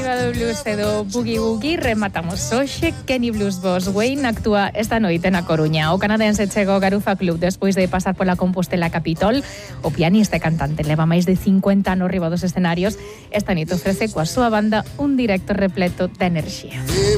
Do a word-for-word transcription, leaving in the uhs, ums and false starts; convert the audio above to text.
Festival do Blues e do Boogie Woogie rematamos hoxe. Kenny Blues Boss Wayne actúa esta noite na Coruña. O canadense chega ao Garufa Club despois de pasar pola Compostela Capitol. O pianista e cantante leva máis de cincuenta anos riba dos escenarios. Esta noite ofrece coa súa banda un directo repleto de enerxía.